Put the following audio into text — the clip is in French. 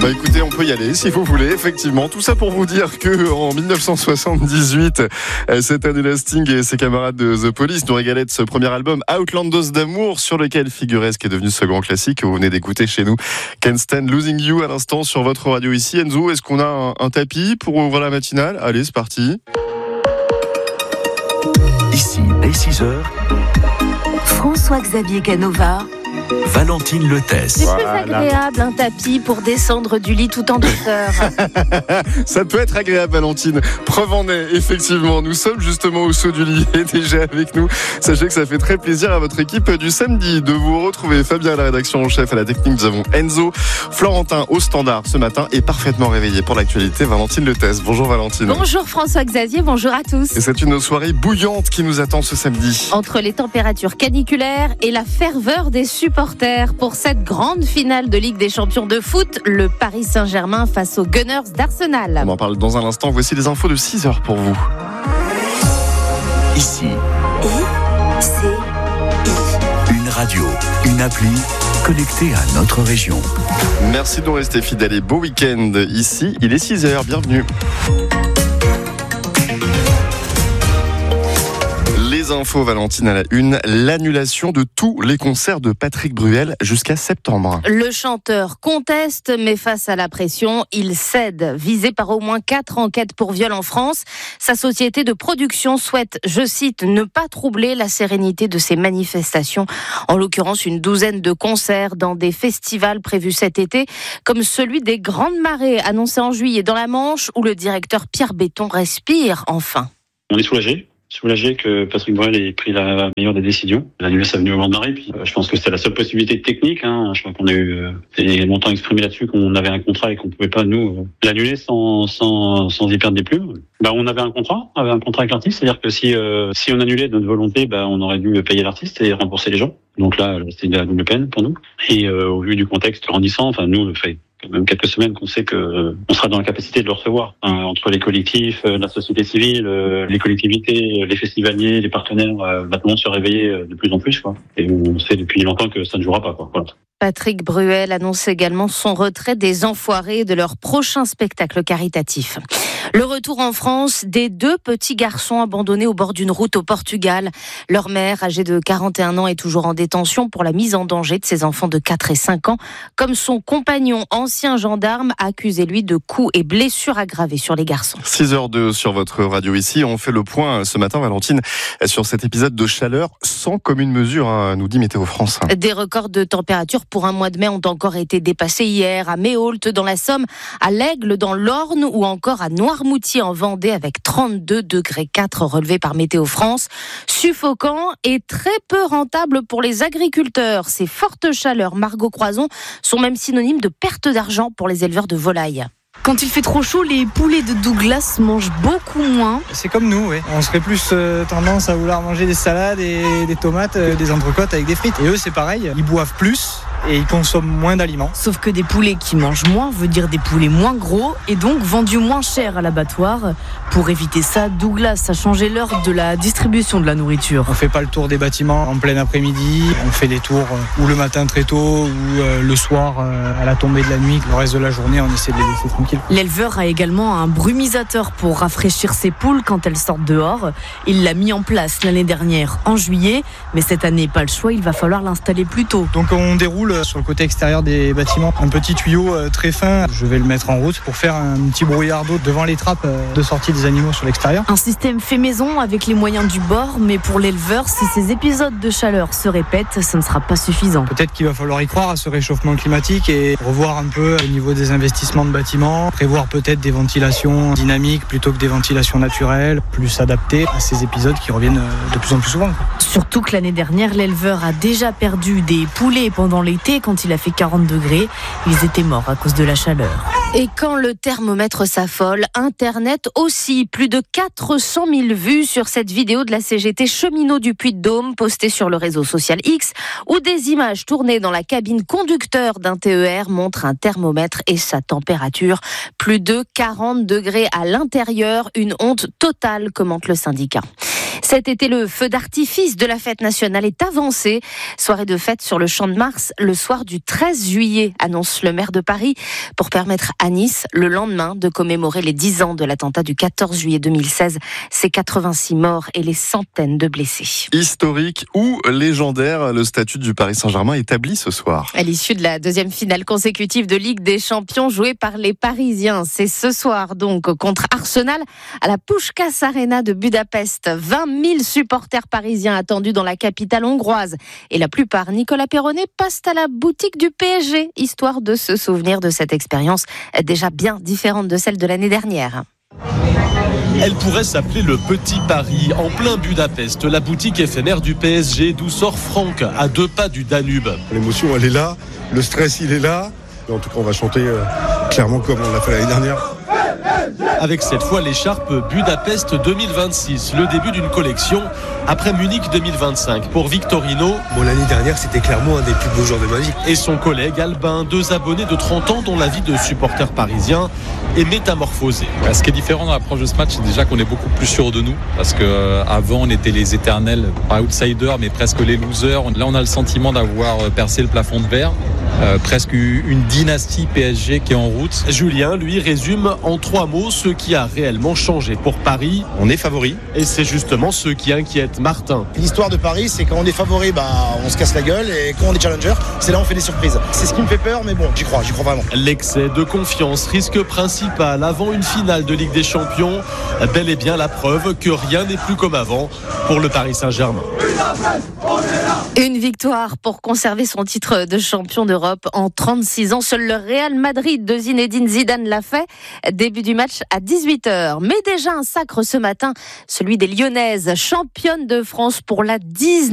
Bah écoutez, on peut y aller si vous voulez, effectivement. Tout ça pour vous dire que en 1978, cette année, Sting et ses camarades de The Police nous régalaient de ce premier album Outlandos d'amour, sur lequel figurait ce qui est devenu ce grand classique que vous venez d'écouter chez nous, Can't Stand Losing You, à l'instant sur votre radio ici. Enzo, est-ce qu'on a un tapis pour ouvrir la matinale? Allez, c'est parti. Ici, dès 6h, François-Xavier Canova, Valentine Lethès. C'est très agréable, un tapis pour descendre du lit tout en douceur. Ça peut être agréable, Valentine. Preuve en est, effectivement. Nous sommes justement au saut du lit et déjà avec nous. Sachez que ça fait très plaisir à votre équipe du samedi de vous retrouver. Fabien à la rédaction en chef, à la technique, nous avons Enzo, Florentin au standard ce matin et parfaitement réveillé pour l'actualité, Valentine Lethès. Bonjour Valentine. Bonjour François-Xavier, bonjour à tous. Et c'est une soirée bouillante qui nous attend ce samedi. Entre les températures caniculaires et la ferveur des supporters pour cette grande finale de Ligue des Champions de foot, le Paris Saint-Germain face aux Gunners d'Arsenal. On en parle dans un instant. Voici les infos de 6h pour vous. Ici, une radio, une appli connectée à notre région. Merci de nous rester fidèles et beau week-end. Ici, il est 6h. Bienvenue. Les infos, Valentine, à la une, l'annulation de tous les concerts de Patrick Bruel jusqu'à septembre. Le chanteur conteste, mais face à la pression, il cède. Visé par au moins 4 enquêtes pour viol en France, sa société de production souhaite, je cite, ne pas troubler la sérénité de ces manifestations. En l'occurrence, une douzaine de concerts dans des festivals prévus cet été, comme celui des Grandes Marées, annoncé en juillet dans la Manche, où le directeur Pierre Béton respire enfin. On est soulagé que Patrick Bruel ait pris la meilleure des décisions, d'annuler sa venue au Grand Marée. Puis, je pense que c'était la seule possibilité technique. Je crois qu'on a eu longtemps exprimé là-dessus qu'on avait un contrat et qu'on pouvait pas nous l'annuler sans y perdre des plumes. On avait un contrat avec l'artiste, c'est-à-dire que si on annulait de notre volonté, on aurait dû payer l'artiste et rembourser les gens. Donc là, c'était de la double peine pour nous. Et au vu du contexte grandissant, nous, le fait même quelques semaines qu'on sait que on sera dans la capacité de le recevoir, entre les collectifs, la société civile, les collectivités, les festivaliers, les partenaires, va tout le monde se réveiller de plus en plus, quoi. Et on sait depuis longtemps que ça ne jouera pas, quoi. Voilà. Patrick Bruel annonce également son retrait des Enfoirés de leur prochain spectacle caritatif. Le retour en France des 2 petits garçons abandonnés au bord d'une route au Portugal. Leur mère, âgée de 41 ans, est toujours en détention pour la mise en danger de ses enfants de 4 et 5 ans, comme son compagnon, ancien gendarme, accusé lui de coups et blessures aggravées sur les garçons. 6h02 sur votre radio ici. On fait le point ce matin, Valentine, sur cet épisode de chaleur sans commune mesure, nous dit Météo France. Des records de température pour un mois de mai ont encore été dépassés hier à Méaultes dans la Somme, à l'Aigle dans l'Orne ou encore à Noirmoutier en Vendée avec 32,4 degrés relevés par Météo France. Suffocant et très peu rentable pour les agriculteurs. Ces fortes chaleurs, Margot Croison, sont même synonymes de perte d'argent pour les éleveurs de volailles. Quand il fait trop chaud, les poulets de Douglas mangent beaucoup moins. C'est comme nous, ouais. On serait plus tendance à vouloir manger des salades et des tomates, des entrecôtes avec des frites. Et eux, c'est pareil, ils boivent plus et ils consomment moins d'aliments. Sauf que des poulets qui mangent moins veut dire des poulets moins gros et donc vendus moins cher à l'abattoir. Pour éviter ça, Douglas a changé l'heure de la distribution de la nourriture. On fait pas le tour des bâtiments en plein après-midi, on fait des tours ou le matin très tôt ou le soir à la tombée de la nuit. Le reste de la journée, on essaie de les laisser tranquilles. L'éleveur a également un brumisateur pour rafraîchir ses poules quand elles sortent dehors. Il l'a mis en place l'année dernière en juillet, mais cette année, pas le choix, il va falloir l'installer plus tôt. Donc on déroule sur le côté extérieur des bâtiments un petit tuyau très fin. Je vais le mettre en route pour faire un petit brouillard d'eau devant les trappes de sortie des animaux sur l'extérieur. Un système fait maison avec les moyens du bord, mais pour l'éleveur, si ces épisodes de chaleur se répètent, ce ne sera pas suffisant. Peut-être qu'il va falloir y croire à ce réchauffement climatique et revoir un peu au niveau des investissements de bâtiments, prévoir peut-être des ventilations dynamiques plutôt que des ventilations naturelles, plus adaptées à ces épisodes qui reviennent de plus en plus souvent. Surtout que l'année dernière, l'éleveur a déjà perdu des poulets pendant l'été quand il a fait 40 degrés. Ils étaient morts à cause de la chaleur. Et quand le thermomètre s'affole, Internet aussi. Plus de 400 000 vues sur cette vidéo de la CGT cheminot du Puy-de-Dôme postée sur le réseau social X, où des images tournées dans la cabine conducteur d'un TER montrent un thermomètre et sa température. Plus de 40 degrés à l'intérieur, une honte totale, commente le syndicat. Cet été, le feu d'artifice de la fête nationale est avancé. Soirée de fête sur le Champ de Mars le soir du 13 juillet, annonce le maire de Paris, pour permettre à Nice, le lendemain, de commémorer les 10 ans de l'attentat du 14 juillet 2016. Ses 86 morts et les centaines de blessés. Historique ou légendaire, le statut du Paris Saint-Germain établi ce soir. À l'issue de la deuxième finale consécutive de Ligue des Champions jouée par les Parisiens, c'est ce soir donc contre Arsenal à la Puskás Arena de Budapest. 20 000 supporters parisiens attendus dans la capitale hongroise. Et la plupart, Nicolas Perronnet, passent à la boutique du PSG, histoire de se souvenir de cette expérience déjà bien différente de celle de l'année dernière. Elle pourrait s'appeler le Petit Paris, en plein Budapest, la boutique éphémère du PSG, d'où sort Franck, à 2 pas du Danube. L'émotion, elle est là, le stress, il est là. En tout cas, on va chanter clairement comme on l'a fait l'année dernière. Avec cette fois l'écharpe Budapest 2026, le début d'une collection après Munich 2025 pour Victorino. L'année dernière, c'était clairement un des plus beaux jours de ma vie. Et son collègue Albin, 2 abonnés de 30 ans dont la vie de supporter parisien est métamorphosée. Ce qui est différent dans l'approche de ce match, c'est déjà qu'on est beaucoup plus sûr de nous. Parce qu'avant, on était les éternels, pas outsiders, mais presque les losers. Là, on a le sentiment d'avoir percé le plafond de verre. Presque une dynastie PSG qui est en route. Julien, lui, résume en 3 mots ce qui a réellement changé pour Paris. On est favori. Et c'est justement ce qui inquiète Martin. L'histoire de Paris, c'est quand on est favori, on se casse la gueule, et quand on est challenger, c'est là où on fait des surprises. C'est ce qui me fait peur, mais bon, j'y crois vraiment. L'excès de confiance, risque principal avant une finale de Ligue des Champions. Bel et bien la preuve que rien n'est plus comme avant pour le Paris Saint-Germain. Une victoire pour conserver son titre de champion d'Europe en 36 ans. Seul le Real Madrid de Zinedine Zidane l'a fait. Début du match à 18h. Mais déjà un sacre ce matin, celui des Lyonnaises, championnes de France pour la 19e